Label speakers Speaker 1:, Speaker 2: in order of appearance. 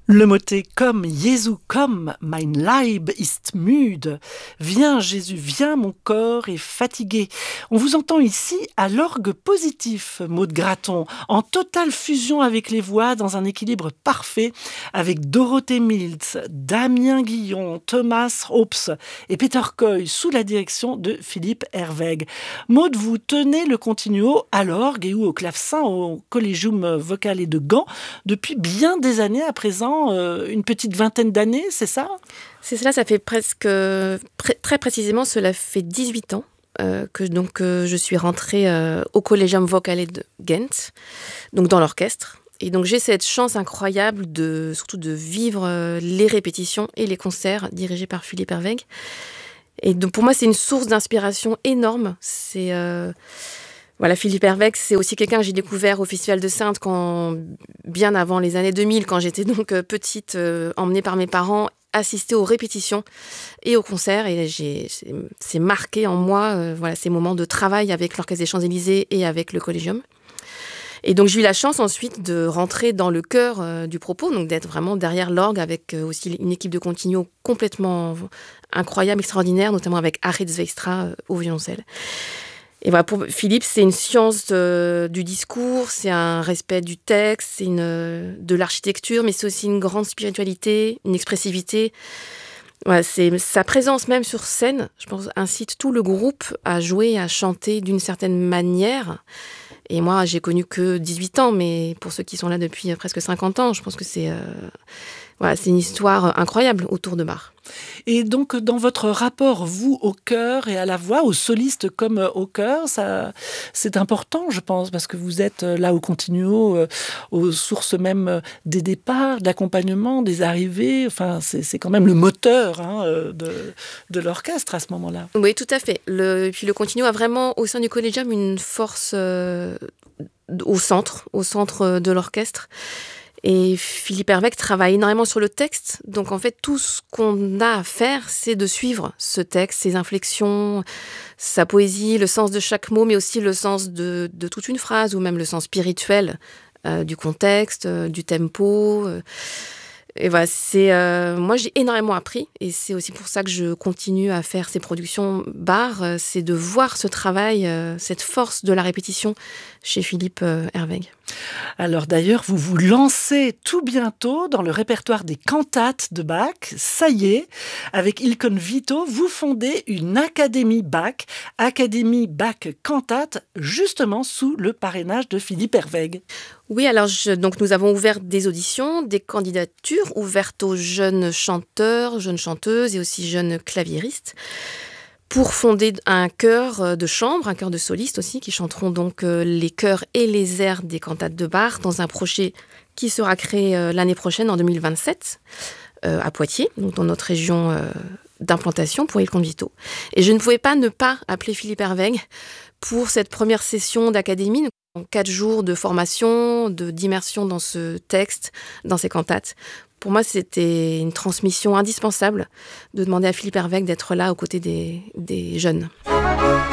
Speaker 1: Le Motet komm, Jesu komm, mein Leib ist müde. Viens Jésus, viens, mon corps est fatigué. On vous entend ici à l'orgue positif, Maud Graton, en totale fusion avec les voix, dans un équilibre parfait, avec Dorothée Miltz, Damien Guillon, Thomas Hobbs et Peter Coy, sous la direction de Philippe Herwegh. Maud, vous tenez le continuo à l'orgue et ou au clavecin au Collegium Vocale de Gand depuis bien des années à présent. Une petite vingtaine d'années, c'est ça ?
Speaker 2: C'est cela, ça fait très précisément, cela fait 18 ans que je suis rentrée au Collegium Vocale de Ghent, donc dans l'orchestre. Et donc j'ai cette chance incroyable surtout de vivre les répétitions et les concerts dirigés par Philippe Herwegh. Et donc pour moi, c'est une source d'inspiration énorme. Philippe Herwegh, c'est aussi quelqu'un que j'ai découvert au Festival de Saintes bien avant les années 2000, quand j'étais donc petite, emmenée par mes parents, assister aux répétitions et aux concerts. Et c'est marqué en moi ces moments de travail avec l'Orchestre des Champs-Élysées et avec le Collegium. Et donc j'ai eu la chance ensuite de rentrer dans le cœur du propos, donc d'être vraiment derrière l'orgue avec aussi une équipe de continuo complètement incroyable, extraordinaire, notamment avec Arit Zwijstra au violoncelle. Et voilà, pour Philippe, c'est une science du discours, c'est un respect du texte, c'est de l'architecture, mais c'est aussi une grande spiritualité, une expressivité. Voilà, c'est sa présence même sur scène, je pense, incite tout le groupe à jouer, à chanter d'une certaine manière. Et moi, j'ai connu que 18 ans, mais pour ceux qui sont là depuis presque 50 ans, je pense que c'est une histoire incroyable autour de Bach.
Speaker 1: Et donc, dans votre rapport, vous, au chœur et à la voix, aux solistes comme au chœur, ça, c'est important, je pense, parce que vous êtes là au continuo, aux sources même des départs, de l'accompagnement, des arrivées. Enfin, c'est quand même le moteur de l'orchestre à ce moment-là.
Speaker 2: Oui, tout à fait. Puis le continuo a vraiment, au sein du Collegium, une force au centre de l'orchestre. Et Philippe Herwegh travaille énormément sur le texte. Donc, en fait, tout ce qu'on a à faire, c'est de suivre ce texte, ses inflexions, sa poésie, le sens de chaque mot, mais aussi le sens de toute une phrase, ou même le sens spirituel du contexte, du tempo. Et voilà, moi, j'ai énormément appris. Et c'est aussi pour ça que je continue à faire ces productions Bach. C'est de voir ce travail, cette force de la répétition chez Philippe Herwegh.
Speaker 1: Alors d'ailleurs, vous vous lancez tout bientôt dans le répertoire des cantates de Bach. Ça y est, avec Il Convito, vous fondez une Académie Bach Cantate, justement sous le parrainage de Philippe Herwegh.
Speaker 2: Oui, alors donc nous avons ouvert des auditions, des candidatures ouvertes aux jeunes chanteurs, jeunes chanteuses et aussi jeunes claviéristes, pour fonder un chœur de chambre, un chœur de solistes aussi, qui chanteront donc les chœurs et les airs des cantates de Bach dans un projet qui sera créé l'année prochaine, en 2027, à Poitiers, donc dans notre région d'implantation pour Il Convito. Et je ne pouvais pas ne pas appeler Philippe Herwegh pour cette première session d'académie, en 4 jours de formation, d'immersion dans ce texte, dans ces cantates. Pour moi, c'était une transmission indispensable de demander à Philippe Herwegh d'être là aux côtés des jeunes.